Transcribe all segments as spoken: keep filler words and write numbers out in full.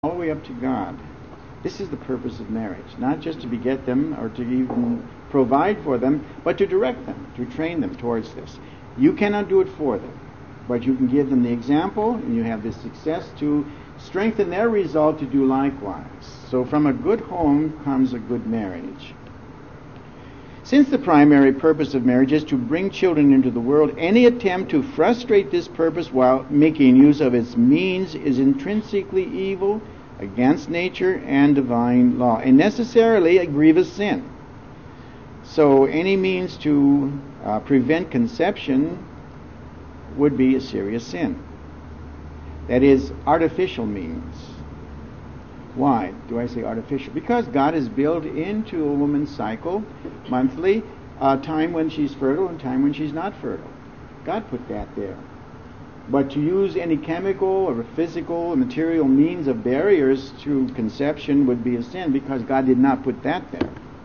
all the way up to God. This is the purpose of marriage, not just to beget them or to even provide for them, but to direct them, to train them towards this. You cannot do it for them, but you can give them the example, and you have the success to strengthen their resolve to do likewise. So from a good home comes a good marriage. Since the primary purpose of marriage is to bring children into the world, any attempt to frustrate this purpose while making use of its means is intrinsically evil, against nature and divine law, and necessarily a grievous sin. So any means to uh, prevent conception would be a serious sin. That is, artificial means. Why do I say artificial? Because God has built into a woman's cycle monthly a time when she's fertile and time when she's not fertile. God put that there. But to use any chemical or physical or material means of barriers to conception would be a sin, because God did not put that there.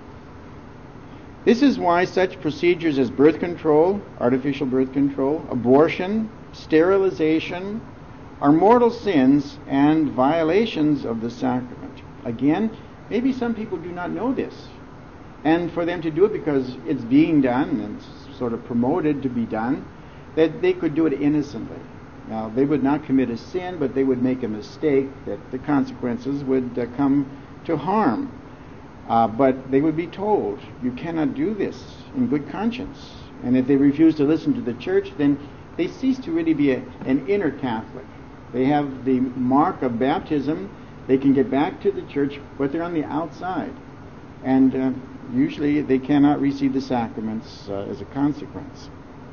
This is why such procedures as birth control, artificial birth control, abortion, sterilization, are mortal sins and violations of the sacrament. Again, maybe some people do not know this, and for them to do it because it's being done and it's sort of promoted to be done, that they could do it innocently. Now, they would not commit a sin, but they would make a mistake that the consequences would uh, come to harm. Uh, but they would be told, you cannot do this in good conscience. And if they refuse to listen to the church, then they cease to really be a, an inner Catholic. They have the mark of baptism. They can get back to the church, but they're on the outside. And uh, usually they cannot receive the sacraments uh, as a consequence.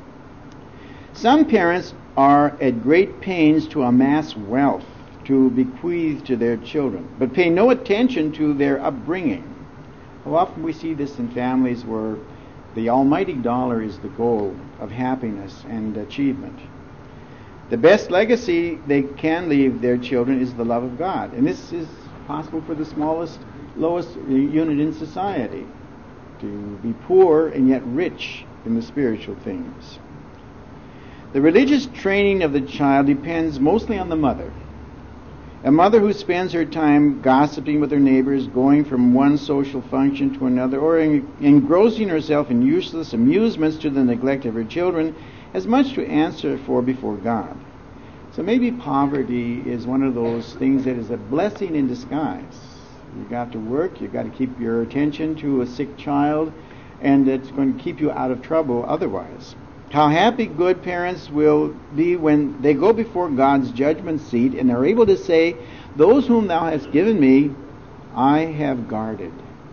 Some parents are at great pains to amass wealth to bequeath to their children, but pay no attention to their upbringing. How often we see this in families where the almighty dollar is the goal of happiness and achievement. The best legacy they can leave their children is the love of God, and this is possible for the smallest, lowest unit in society, to be poor and yet rich in the spiritual things. The religious training of the child depends mostly on the mother. A mother who spends her time gossiping with her neighbors, going from one social function to another, or en- engrossing herself in useless amusements to the neglect of her children, has much to answer for before God. So maybe poverty is one of those things that is a blessing in disguise. You've got to work, you've got to keep your attention to a sick child, and it's going to keep you out of trouble otherwise. How happy good parents will be when they go before God's judgment seat and are able to say, those whom thou hast given me, I have guarded.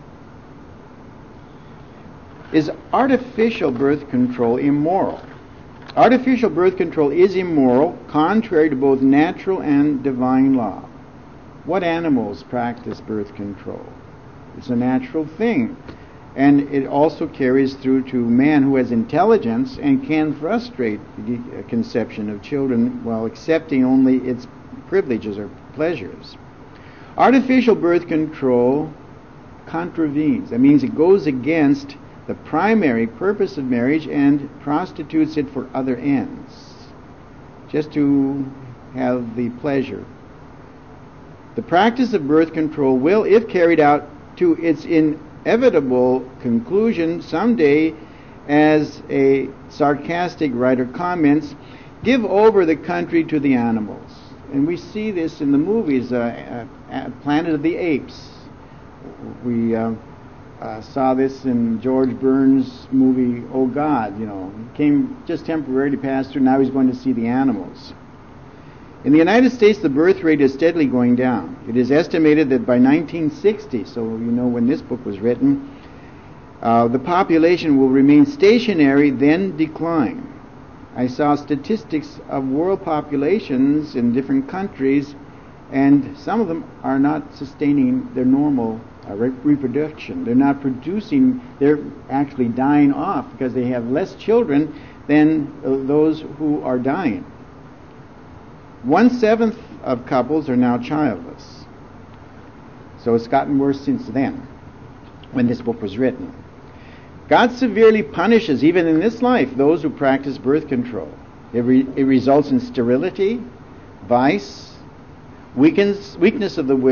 Is artificial birth control immoral? Artificial birth control is immoral, contrary to both natural and divine law. What animals practice birth control? It's a natural thing. And it also carries through to man who has intelligence and can frustrate the conception of children while accepting only its privileges or pleasures. Artificial birth control contravenes. That means it goes against the primary purpose of marriage and prostitutes it for other ends, just to have the pleasure. The practice of birth control will, if carried out to its inevitable conclusion someday, as a sarcastic writer comments, give over the country to the animals. And we see this in the movies, uh, uh, Planet of the Apes. We uh, uh, saw this in George Burns' movie, Oh God, you know. He came just temporarily past through, now he's going to see the animals. In the United States, the birth rate is steadily going down. It is estimated that by nineteen sixty, so you know when this book was written, uh, the population will remain stationary, then decline. I saw statistics of world populations in different countries, and some of them are not sustaining their normal uh, re- reproduction. They're not producing, they're actually dying off because they have less children than uh, those who are dying. One-seventh of couples are now childless. So it's gotten worse since then, when this book was written. God severely punishes, even in this life, those who practice birth control. It, re- it results in sterility, vice, Weakness, weakness of the will